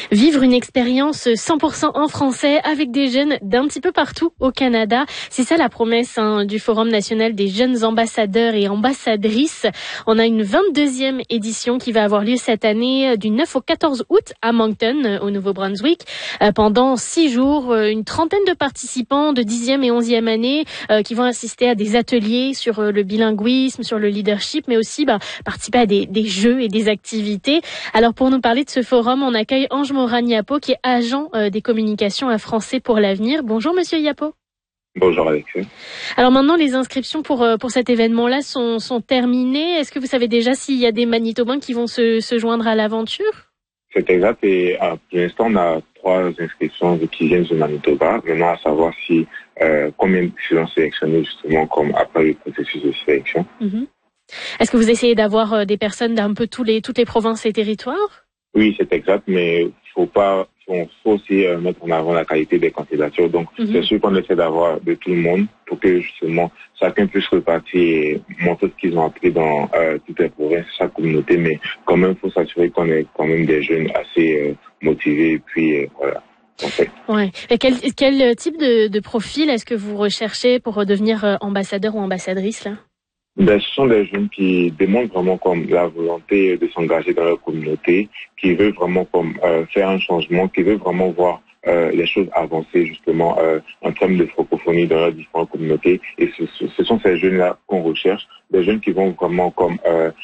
Vivre une expérience 100% en français avec des jeunes d'un petit peu partout au Canada. C'est ça la promesse du Forum national des jeunes ambassadeurs et ambassadrices. On a une 22e édition qui va avoir lieu cette année du 9 au 14 août à Moncton, au Nouveau-Brunswick. Pendant 6 jours, une trentaine de participants de 10e et 11e année qui vont assister à des ateliers sur le bilinguisme, sur le leadership, mais aussi participer à des jeux et des activités. Alors pour nous parler de ce forum, on accueille Ange Morin-Yapo, qui est agent des communications à Français pour l'avenir. Bonjour Monsieur Yapo. Bonjour Alexis. Alors maintenant, les inscriptions pour cet événement-là sont terminées. Est-ce que vous savez déjà s'il y a des Manitobains qui vont se joindre à l'aventure? C'est exact, et pour l'instant, on a 3 inscriptions qui viennent du Manitoba. Maintenant, à savoir si combien seront sélectionnés justement comme après le processus de sélection. Mm-hmm. Est-ce que vous essayez d'avoir des personnes d'un peu toutes les provinces et territoires? Oui, c'est exact, mais faut aussi mettre en avant la qualité des candidatures. Donc, c'est sûr qu'on essaie d'avoir de tout le monde pour que justement chacun puisse repartir et montrer ce qu'ils ont appris dans toutes les provinces, chaque communauté. Mais quand même, il faut s'assurer qu'on ait quand même des jeunes assez motivés. Et puis, voilà. Ouais. Et quel type de profil est-ce que vous recherchez pour devenir ambassadeur ou ambassadrice là? Ce sont des jeunes qui démontrent vraiment comme la volonté de s'engager dans leur communauté, qui veulent vraiment comme faire un changement, qui veulent vraiment voir les choses avancer justement en termes de francophonie dans leurs différentes communautés. Et ce sont ces jeunes-là qu'on recherche, des jeunes qui vont vraiment comme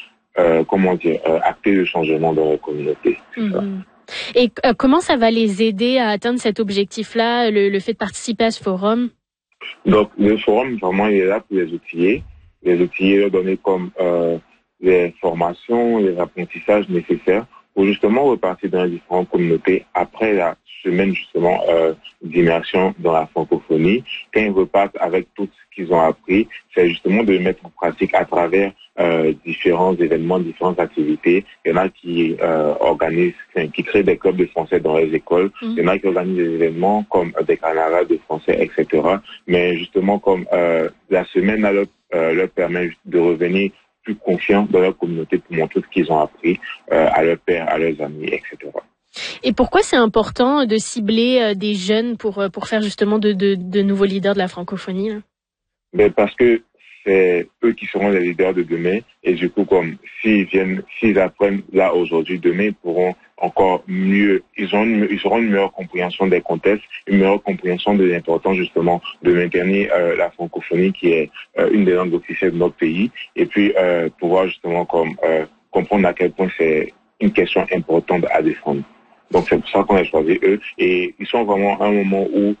acter le changement dans leur communauté. Mm-hmm. Et comment ça va les aider à atteindre cet objectif-là, le fait de participer à ce forum? Donc le forum vraiment il est là pour les outiller. Les outils leur donner comme les formations, les apprentissages nécessaires pour justement repartir dans les différentes communautés après la semaine justement d'immersion dans la francophonie. Quand ils repartent avec tout ce qu'ils ont appris, c'est justement de le mettre en pratique à travers différents événements, différentes activités. Il y en a qui qui créent des clubs de français dans les écoles. Il y en a qui organisent des événements comme des carnavals de français, etc. Mais justement comme la semaine leur permet de revenir plus confiants dans leur communauté pour montrer ce qu'ils ont appris à leurs pairs, à leurs amis, etc. Et pourquoi c'est important de cibler des jeunes pour faire justement de nouveaux leaders de la francophonie là? Parce que c'est eux qui seront les leaders de demain, et du coup, comme s'ils apprennent là aujourd'hui, demain, ils pourront encore mieux, ils auront une meilleure compréhension des contextes, une meilleure compréhension de l'importance justement de maintenir la francophonie qui est une des langues officielles de notre pays, et puis pouvoir justement comprendre à quel point c'est une question importante à défendre. Donc c'est pour ça qu'on a choisi eux, et ils sont vraiment à un moment où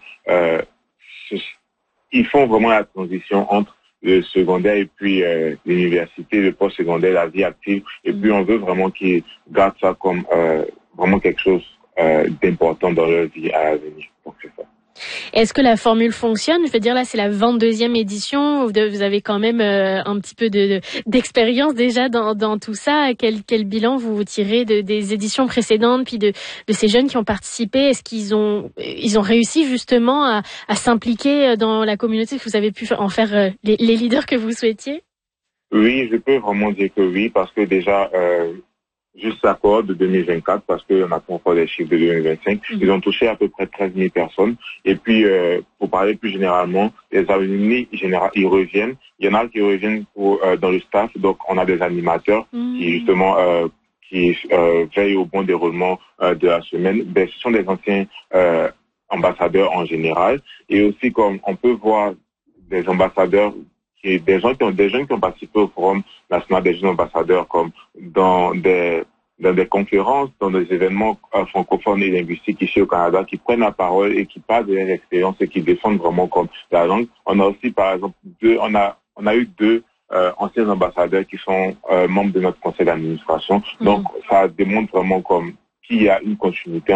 ils font vraiment la transition entre le secondaire et puis l'université, le post-secondaire, la vie active. Et puis on veut vraiment qu'ils gardent ça comme vraiment quelque chose d'important dans leur vie à l'avenir. Donc c'est ça. Est-ce que la formule fonctionne? Je veux dire, là, c'est la 22e édition. Vous avez quand même un petit peu d'expérience déjà dans tout ça. Quel bilan vous tirez des éditions précédentes, puis de ces jeunes qui ont participé? Est-ce qu'ils ont réussi justement à s'impliquer dans la communauté? Est-ce que vous avez pu en faire les leaders que vous souhaitiez? Oui, je peux vraiment dire que oui, parce que déjà... juste la cohorte de 2024, parce qu'on n'a pas encore les chiffres de 2025, ils ont touché à peu près 13 000 personnes. Et puis, pour parler plus généralement, les alumni, ils reviennent. Il y en a qui reviennent dans le staff. Donc, on a des animateurs qui, justement, veillent au bon déroulement de la semaine. Ce sont des anciens ambassadeurs en général. Et aussi, comme on peut voir des ambassadeurs et des jeunes qui ont participé au Forum national des jeunes ambassadeurs, comme dans des conférences, dans des événements francophones et linguistiques ici au Canada, qui prennent la parole et qui parlent de leur expérience et qui défendent vraiment comme la langue. On a aussi, par exemple, on a eu 2 anciens ambassadeurs qui sont membres de notre conseil d'administration. Donc, ça démontre vraiment comme qu'il y a une continuité